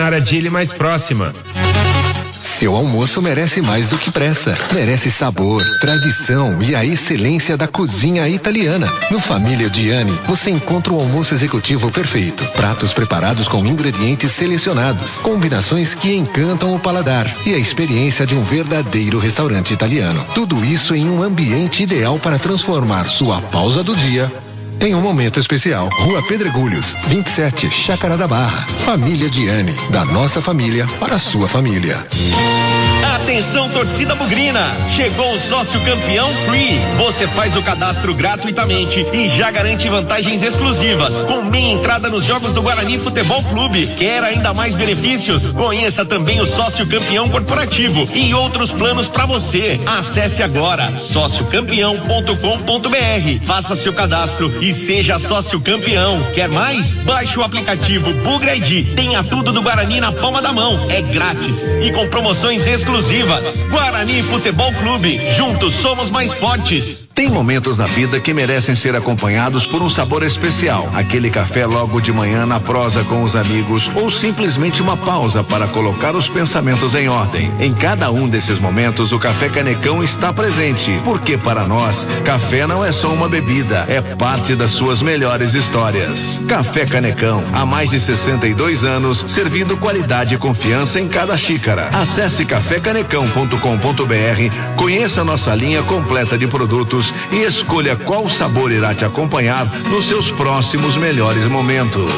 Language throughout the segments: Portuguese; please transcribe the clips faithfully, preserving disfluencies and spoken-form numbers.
Aradilha mais próxima. Seu almoço merece mais do que pressa. Merece sabor, tradição e a excelência da cozinha italiana. No Família Gianni, você encontra o almoço executivo perfeito. Pratos preparados com ingredientes selecionados, combinações que encantam o paladar e a experiência de um verdadeiro restaurante italiano. Tudo isso em um ambiente ideal para transformar sua pausa do dia em um momento especial. Rua Pedregulhos, vinte e sete, Chácara da Barra. Família Gianni, da nossa família para a sua família. Atenção, torcida bugrina! Chegou o sócio campeão Free. Você faz o cadastro gratuitamente e já garante vantagens exclusivas, com meia entrada nos jogos do Guarani Futebol Clube. Quer ainda mais benefícios? Conheça também o sócio campeão corporativo e outros planos para você. Acesse agora sócio campeão ponto com ponto br. Faça seu cadastro e seja sócio campeão. Quer mais? Baixe o aplicativo Bugra I D. Tenha tudo do Guarani na palma da mão. É grátis e com promoções exclusivas. Guarani Futebol Clube. Juntos somos mais fortes. Tem momentos na vida que merecem ser acompanhados por um sabor especial. Aquele café logo de manhã na prosa com os amigos ou simplesmente uma pausa para colocar os pensamentos em ordem. Em cada um desses momentos, o Café Canecão está presente, porque para nós, café não é só uma bebida, é parte das suas melhores histórias. Café Canecão, há mais de sessenta e dois anos, servindo qualidade e confiança em cada xícara. Acesse café canecão ponto com ponto br, conheça nossa linha completa de produtos e escolha qual sabor irá te acompanhar nos seus próximos melhores momentos.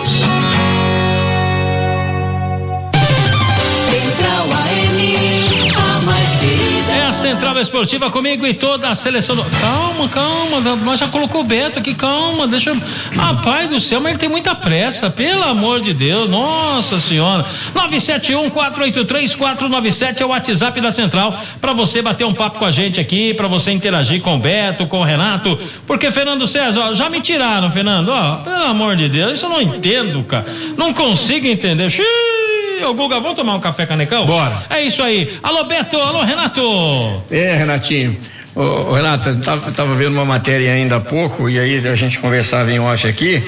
Central Esportiva comigo e toda a seleção do... Calma, calma, mas já colocou o Beto aqui, calma, deixa eu... Rapaz do céu, mas ele tem muita pressa, pelo amor de Deus, nossa senhora. nove sete um, quatro oito três, quatro nove sete é o WhatsApp da Central, pra você bater um papo com a gente aqui, pra você interagir com o Beto, com o Renato, porque Fernando César, ó, já me tiraram, Fernando, ó, pelo amor de Deus, isso eu não entendo, cara, não consigo entender. Xiii! Ô Guga, vamos tomar um café canecão? Bora. É isso aí. Alô Beto, alô Renato. É, Renatinho. Ô, ô Renato, eu tava, tava vendo uma matéria ainda há pouco e aí a gente conversava em off aqui.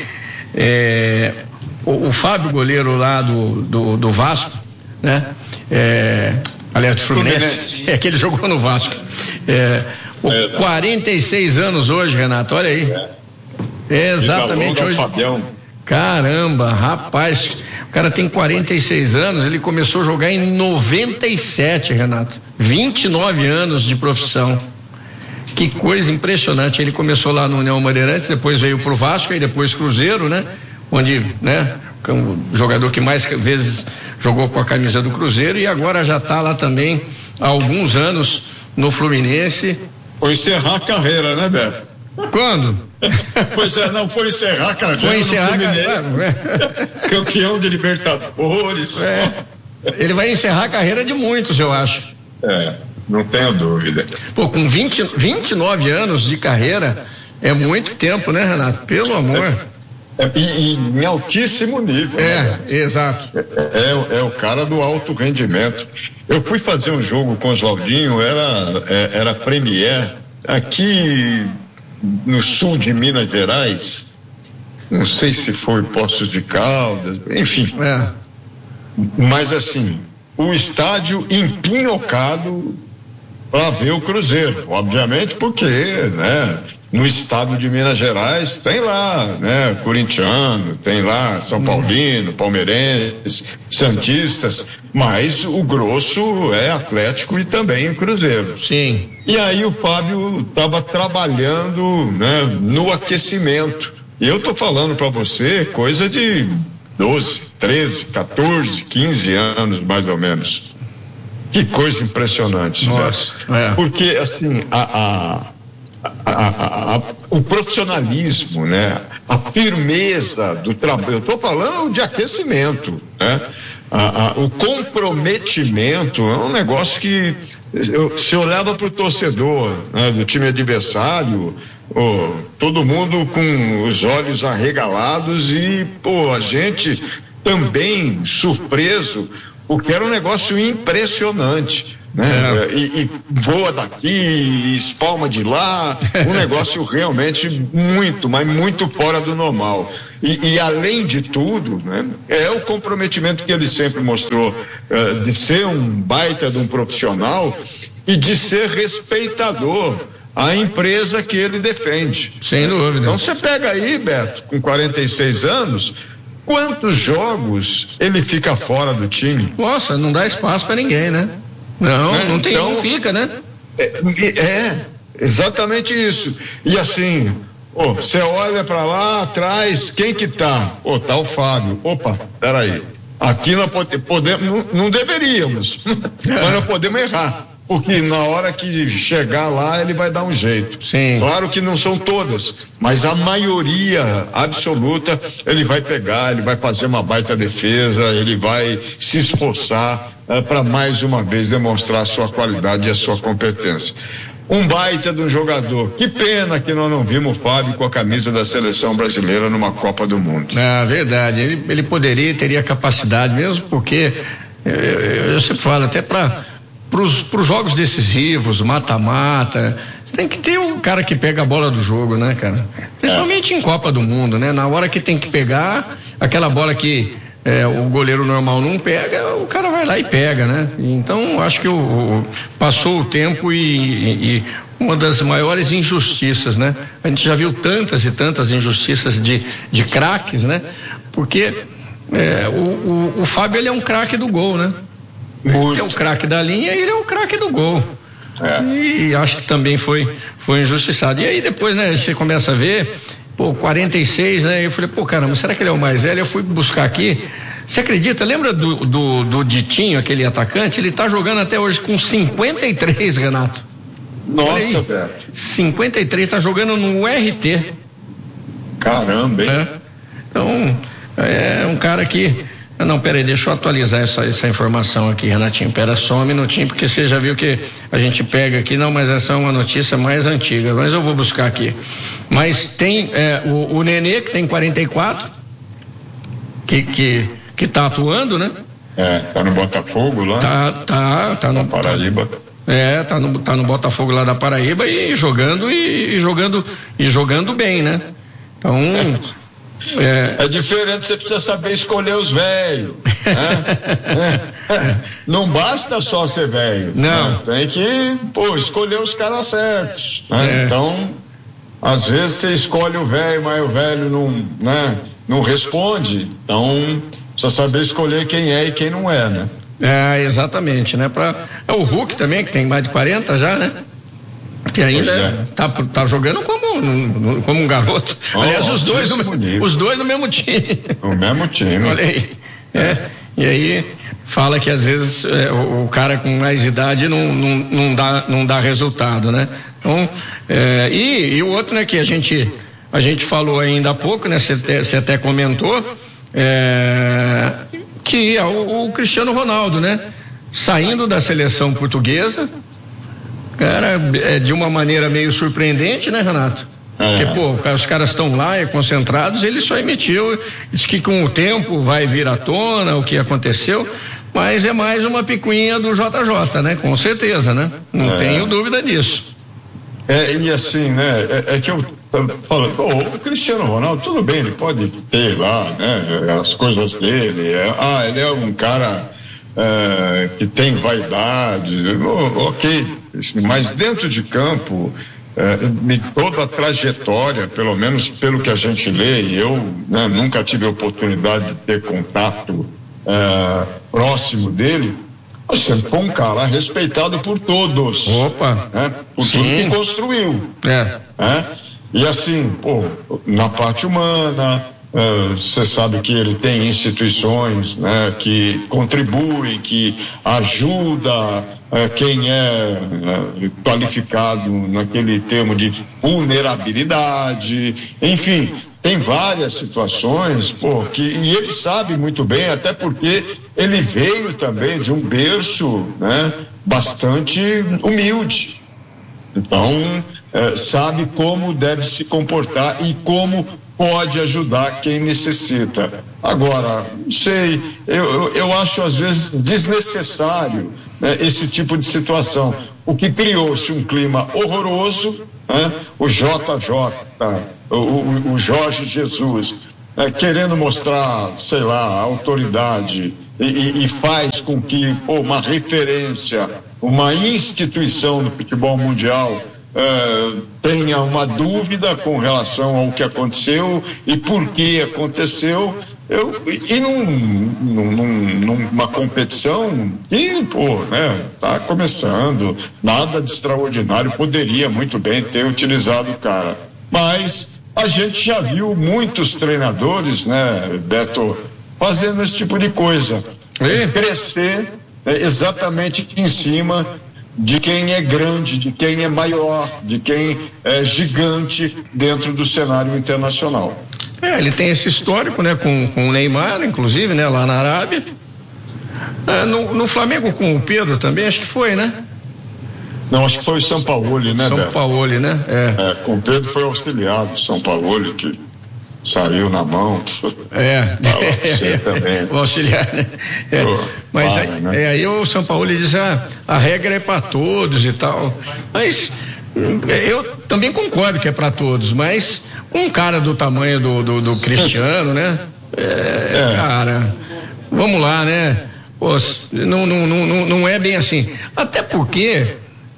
É, o, o Fábio, goleiro lá do, do, do Vasco, né? É, aliás, do Fluminense. É que ele jogou no Vasco. É, o, é, quarenta e seis anos hoje, Renato, olha aí. É, é exatamente hoje. Fabião. Caramba, rapaz. O cara tem quarenta e seis anos, ele começou a jogar em noventa e sete, Renato. vinte e nove anos de profissão. Que coisa impressionante. Ele começou lá no União Bandeirantes, depois veio pro Vasco e depois Cruzeiro, né? Onde, né? O jogador que mais vezes jogou com a camisa do Cruzeiro e agora já tá lá também há alguns anos no Fluminense. Foi encerrar a carreira, né, Beto? Quando? Pois é, não foi encerrar a carreira. Foi encerrar a carreira. Campeão de Libertadores. É. Ele vai encerrar a carreira de muitos, eu acho. É, não tenho dúvida. Pô, com vinte, vinte e nove anos de carreira é muito tempo, né, Renato? Pelo amor. É, é, e, e em altíssimo nível. É, né? Exato. É, é, é o cara do alto rendimento. Eu fui fazer um jogo com o Oswaldinho, era, é, era Premier, aqui no sul de Minas Gerais, não sei se foi Poços de Caldas, enfim. É. Mas assim, o estádio empinhocado para ver o Cruzeiro, obviamente, porque, né, no estado de Minas Gerais tem lá, né, corintiano, tem lá São Paulino, palmeirense, santistas, mas o grosso é Atlético e também o Cruzeiro. Sim. E aí o Fábio estava trabalhando, né, no aquecimento. E eu tô falando para você coisa de doze, treze, quatorze, quinze anos mais ou menos. Que coisa impressionante. Nossa, né? É. Porque assim, a, a A, a, a, o profissionalismo, né? A firmeza do trabalho, eu estou falando de aquecimento, né? A, a, o comprometimento é um negócio que eu, se olhava para o torcedor, né, do time adversário, oh, todo mundo com os olhos arregalados e, pô, a gente também surpreso, porque era um negócio impressionante. né? É. E, e voa daqui, espalma de lá, um negócio realmente muito, mas muito fora do normal. E, e além de tudo, né, é o comprometimento que ele sempre mostrou uh, de ser um baita de um profissional e de ser respeitador à empresa que ele defende. Sem dúvida. Então você pega aí, Beto, com quarenta e seis anos, quantos jogos ele fica fora do time? Nossa, não dá espaço para ninguém, né? Não, é, não tem, então, não fica, né? É, é, exatamente isso. E assim, oh, você olha para lá atrás, quem que tá? Oh, tá o Fábio. Opa, peraí. Aqui nós pode, podemos, não, não deveríamos, mas nós podemos errar. Porque na hora que chegar lá, ele vai dar um jeito. Sim. Claro que não são todas, mas a maioria absoluta, ele vai pegar, ele vai fazer uma baita defesa, ele vai se esforçar uh, para mais uma vez demonstrar a sua qualidade e a sua competência. Um baita de um jogador. Que pena que nós não vimos o Fábio com a camisa da seleção brasileira numa Copa do Mundo. Ah, verdade. Ele, ele poderia, teria capacidade mesmo, porque eu, eu sempre falo, até para para os jogos decisivos, mata-mata, você tem que ter um cara que pega a bola do jogo, né, cara? Principalmente é. em Copa do Mundo, né? Na hora que tem que pegar, aquela bola que é, o goleiro normal não pega, o cara vai lá e pega, né? Então, acho que o, o, passou o tempo e, e, e uma das maiores injustiças, né? A gente já viu tantas e tantas injustiças de, de craques, né? Porque é, o, o, o Fábio, ele é um craque do gol, né? Ele é o craque da linha e ele é o craque do gol. É. E acho que também foi, foi injustiçado. E aí depois, né, você começa a ver, pô, quarenta e seis, né? Eu falei, pô, caramba, será que ele é o mais velho? Eu fui buscar aqui. Você acredita? Lembra do, do, do Ditinho, aquele atacante? Ele tá jogando até hoje com cinquenta e três, Renato. Nossa, Beto. cinquenta e três, tá jogando no U R T. Caramba, hein? É. Então, é um cara que. Não, peraí, deixa eu atualizar essa, essa informação aqui, Renatinho. Pera só um minutinho, porque você já viu que a gente pega aqui, não, mas essa é uma notícia mais antiga, mas eu vou buscar aqui. Mas tem é, o, o Nenê, que tem quarenta e quatro, que, que, que tá atuando, né? É, tá no Botafogo lá? Tá, tá, tá no Paraíba. É, tá no, tá no Botafogo lá da Paraíba e jogando e, e jogando e jogando bem, né? Então. É. É. é diferente, você precisa saber escolher os velhos, né? é. Não basta só ser velho, não, né? Tem que, pô, escolher os caras certos, né? É. Então, às vezes você escolhe o velho, mas o velho não, né, não responde, então precisa saber escolher quem é e quem não é, né? É, exatamente, né? Pra, é o Hulk também, que tem mais de quarenta já, né? Que ainda é. tá, tá jogando como, como um garoto. Oh, aliás, os dois, no, os dois no mesmo time. No mesmo time. Olha aí. É, e aí fala que às vezes é, o, o cara com mais idade não, não, não, dá, não dá resultado, né? Então, é, e, e o outro, né, que a gente, a gente falou ainda há pouco, né? Você até, você até comentou, é, que é o, o Cristiano Ronaldo, né? Saindo da seleção portuguesa, cara, é de uma maneira meio surpreendente, né, Renato? É. Porque, pô, os caras estão lá e concentrados, ele só emitiu, diz que com o tempo vai vir à tona o que aconteceu, mas é mais uma picuinha do J J, né? Com certeza, né? Não é. tenho dúvida disso. É, e assim, né, é, é que eu falo, pô, o Cristiano Ronaldo, tudo bem, ele pode ter lá, né, as coisas dele, é, ah, ele é um cara é, que tem vaidade, oh, ok, mas dentro de campo, é, toda a trajetória, pelo menos pelo que a gente lê, e eu, né, nunca tive a oportunidade de ter contato é, próximo dele, sempre foi um cara respeitado por todos. Opa! Né, por Sim. tudo que construiu. É. Né, e assim, pô, na parte humana, você uh, sabe que ele tem instituições, né, que contribuem, que ajudam uh, quem é uh, qualificado naquele termo de vulnerabilidade, enfim, tem várias situações, pô, que, e ele sabe muito bem, até porque ele veio também de um berço, né, bastante humilde. Então, uh, sabe como deve se comportar e como pode ajudar quem necessita. Agora, não sei, eu, eu, eu acho às vezes desnecessário, né, esse tipo de situação. O que criou-se um clima horroroso, né, o J J, o, o, o Jorge Jesus, é, querendo mostrar, sei lá, autoridade e, e, e faz com que, pô, uma referência, uma instituição do futebol mundial é, tenha uma dúvida com relação ao que aconteceu e por que aconteceu. Eu, e num, num, num, numa competição que, pô, né, tá começando, nada de extraordinário, poderia muito bem ter utilizado o cara, mas a gente já viu muitos treinadores, né, Beto, fazendo esse tipo de coisa, é, crescer é, exatamente em cima de quem é grande, de quem é maior, de quem é gigante dentro do cenário internacional. É, ele tem esse histórico, né, com, com o Neymar, inclusive, né, lá na Arábia. É, no, no Flamengo com o Pedro também, acho que foi, né? Não, acho que foi o Sampaoli, né, São Beto? Paulo, né? É. É, com o Pedro foi auxiliado, São Paulo, que saiu na mão. É, você também. O auxiliar, né? É. Oh, mas para, aí, né? é, aí o São Paulo diz, ah, a regra é para todos e tal. Mas eu também concordo que é para todos, mas um cara do tamanho do, do, do Cristiano, né? É, é. Cara, vamos lá, né? Pô, não, não, não, não é bem assim. Até porque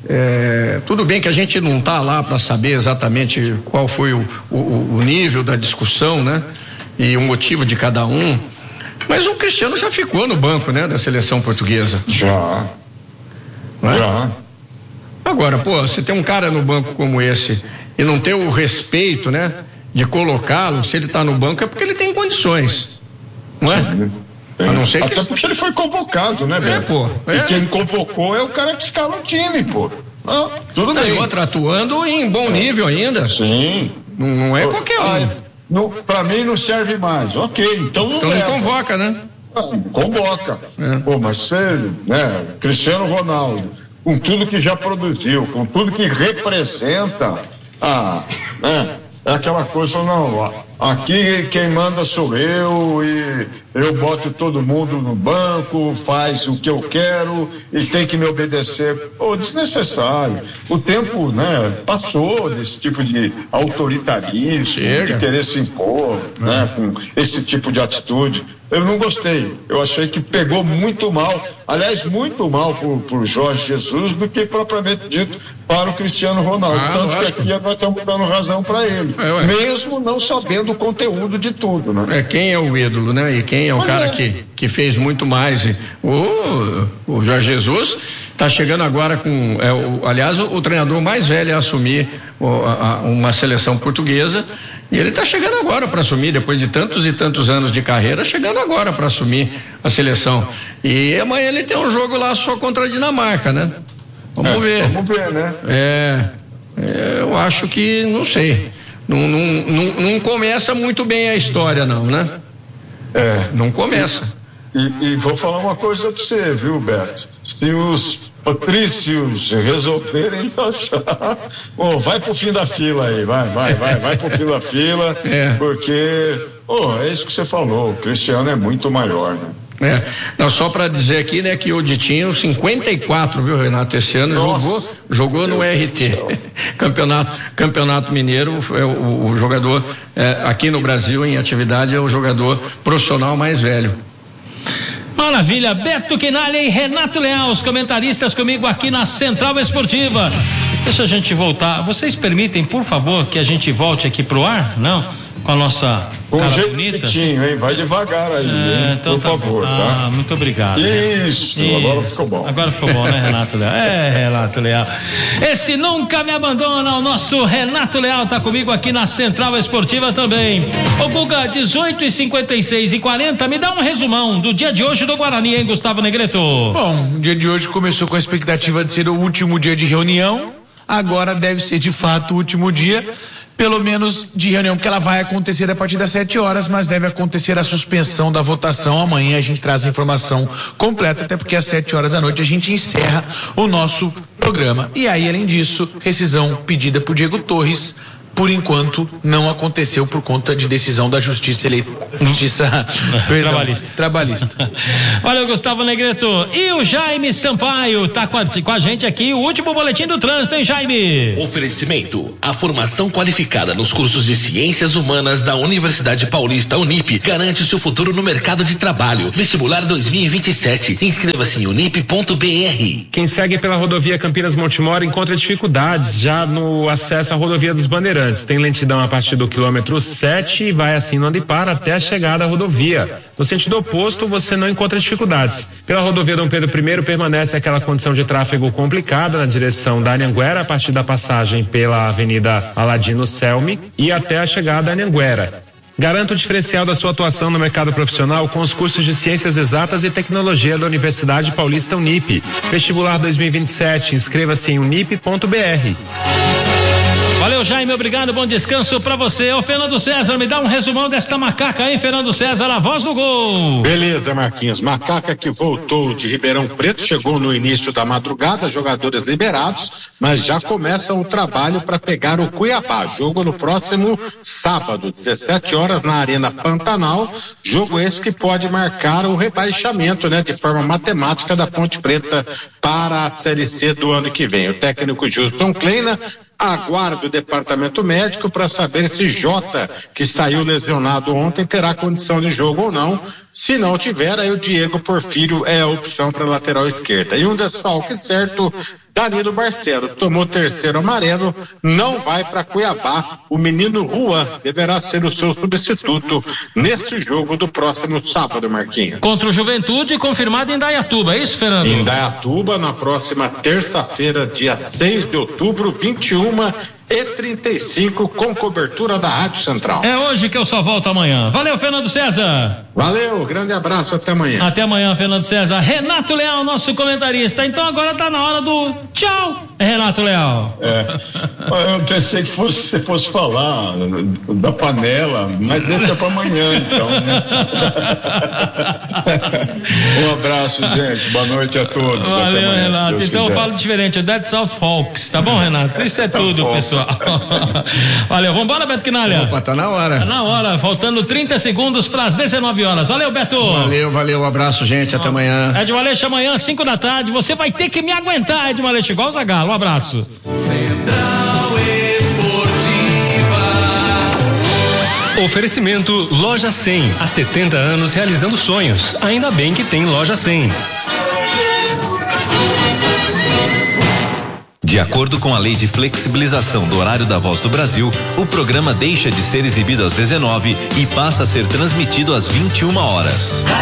É, tudo bem que a gente não está lá para saber exatamente qual foi o, o, o nível da discussão, né? E o motivo de cada um, mas o Cristiano já ficou no banco, né? Da seleção portuguesa. Já. Não é? Já. Agora, pô, você tem um cara no banco como esse e não ter o respeito, né? De colocá-lo, se ele está no banco é porque ele tem condições, não é? Sim. A não ser Até que... porque ele foi convocado, né, Beto? É, pô. É. E quem convocou é o cara que escala o time, pô. Ah, tudo Não, bem. e outra atuando em bom nível ainda. Sim. Não, não é qualquer um. Ah, não, pra mim não serve mais. Ok, então não Então não leva. convoca, né? Ah, convoca. É. Pô, mas você, né, Cristiano Ronaldo, com tudo que já produziu, com tudo que representa, ah, né, é aquela coisa, não, aqui quem manda sou eu e eu boto todo mundo no banco, faz o que eu quero e tem que me obedecer. Pô, desnecessário. O tempo, né, passou desse tipo de autoritarismo, Chega. de querer se impor, é. né, com esse tipo de atitude. Eu não gostei. Eu achei que pegou muito mal, aliás, muito mal pro, pro Jorge Jesus do que propriamente dito para o Cristiano Ronaldo. Ah, Tanto lógico. que aqui nós estamos dando razão para ele. É, mesmo não sabendo o conteúdo de tudo, né? É, quem é o ídolo, né? E quem é o Pois cara é. que, que fez muito mais. E o, o Jorge Jesus está chegando agora com, é, o, aliás, o, o treinador mais velho a assumir o, a, a, uma seleção portuguesa, e ele está chegando agora para assumir, depois de tantos e tantos anos de carreira, chegando agora para assumir a seleção. E amanhã ele tem um jogo lá só contra a Dinamarca, né? Vamos É, ver. Vamos ver, né? É, é, eu acho que, não sei, não, não, não, não começa muito bem a história, não, né? É. Não começa. E, e vou falar uma coisa para você, viu, Beto? Se os patrícios resolverem achar, oh, vai pro fim da fila aí, vai, vai, vai, vai pro fim da fila, É. porque, oh, é isso que você falou, o Cristiano é muito maior, né? É. Não, só para dizer aqui, né, que o Ditinho, cinquenta e quatro, viu, Renato, esse ano Nossa. jogou, jogou no Meu R Deus T, do céu. campeonato, campeonato Mineiro, é o, o jogador, é, aqui no Brasil, em atividade, é o jogador profissional mais velho. Maravilha, Beto Quinalha e Renato Leal, os comentaristas comigo aqui na Central Esportiva. Deixa a gente voltar. Vocês permitem, por favor, que a gente volte aqui pro ar? Não? Com a nossa Com cara um bonita? jeitinho, hein? Vai devagar aí, É, hein? então Por tá favor, bom. tá? Ah, muito obrigado. Isso, Isso. agora ficou bom. Agora ficou bom, né, Renato Leal? É, Renato Leal. Esse nunca me abandona, o nosso Renato Leal tá comigo aqui na Central Esportiva também. Ô, Guga, dezoito e cinquenta e seis e quarenta, me dá um resumão do dia de hoje do Guarani, hein, Gustavo Negreto? Bom, o dia de hoje começou com a expectativa de ser o último dia de reunião, agora deve ser de fato o último dia, pelo menos de reunião, porque ela vai acontecer a partir das sete horas, mas deve acontecer a suspensão da votação. Amanhã a gente traz a informação completa, até porque às sete horas da noite a gente encerra o nosso programa. E aí, além disso, rescisão pedida por Diego Torres, por enquanto não aconteceu por conta de decisão da Justiça ele... Justiça perdão, Trabalhista. Trabalhista. Olha o Gustavo Negreto e o Jaime Sampaio tá com a, com a gente aqui, o último boletim do trânsito, hein, Jaime? Oferecimento, a formação qualificada nos cursos de Ciências Humanas da Universidade Paulista Unip garante o seu futuro no mercado de trabalho. Vestibular dois mil e vinte e sete, inscreva-se em unip ponto b r. Quem segue pela rodovia Campinas Montemor encontra dificuldades já no acesso à rodovia dos Bandeirantes. Tem lentidão a partir do quilômetro sete e vai assim no Andipar até a chegada à rodovia. No sentido oposto, você não encontra dificuldades. Pela rodovia Dom Pedro I permanece aquela condição de tráfego complicada na direção da Anhanguera, a partir da passagem pela Avenida Aladino Selmi e até a chegada à Anhanguera. Garanta o diferencial da sua atuação no mercado profissional com os cursos de Ciências Exatas e Tecnologia da Universidade Paulista Unip. Vestibular dois mil e vinte e sete, inscreva-se em unip ponto b r. Valeu, Jaime, obrigado, bom descanso pra você. Ô, Fernando César, me dá um resumão desta macaca aí, Fernando César, a voz do gol. Beleza, Marquinhos. Macaca que voltou de Ribeirão Preto, chegou no início da madrugada, jogadores liberados, mas já começa o trabalho para pegar o Cuiabá. Jogo no próximo sábado, dezessete horas, na Arena Pantanal. Jogo esse que pode marcar o rebaixamento, né, de forma matemática da Ponte Preta para a Série C do ano que vem. O técnico Gilson Kleina aguarda o departamento médico para saber se Jota, que saiu lesionado ontem, terá condição de jogo ou não. Se não tiver, aí o Diego Porfírio é a opção para lateral esquerda. E um desfalque certo, Danilo Barcelos, tomou terceiro amarelo, não vai para Cuiabá. O menino Juan deverá ser o seu substituto neste jogo do próximo sábado, Marquinhos. Contra o Juventude, confirmado em Indaiatuba, é isso, Fernando? Em Indaiatuba, na próxima terça-feira, dia seis de outubro, vinte e uma e trinta e cinco, com cobertura da Rádio Central. É hoje que eu só volto amanhã. Valeu, Fernando César. Valeu, grande abraço, até amanhã. Até amanhã, Fernando César. Renato Leal, nosso comentarista. Então agora tá na hora do tchau, Renato Leal. É, eu pensei que fosse, você fosse falar da panela, mas deixa para amanhã, então, né? Um abraço, gente. Boa noite a todos. Valeu, amanhã, Renato. Então eu falo diferente. That's South Folks. Tá bom, Renato? Isso é tudo, pessoal. Valeu. Vambora, Beto Quinalha. Opa, tá na hora. Tá na hora. Faltando trinta segundos para as dezenove horas. Valeu, Beto. Valeu, valeu. Um abraço, gente. Até amanhã. Ed Valeixo, amanhã, cinco da tarde. Você vai ter que me aguentar, Ed Valeixo, igual o Zagallo. Um abraço. Central Esportiva. Oferecimento Loja cem. Há setenta anos realizando sonhos. Ainda bem que tem Loja cem. De acordo com a lei de flexibilização do horário da Voz do Brasil, o programa deixa de ser exibido às dezenove e passa a ser transmitido às vinte e uma horas.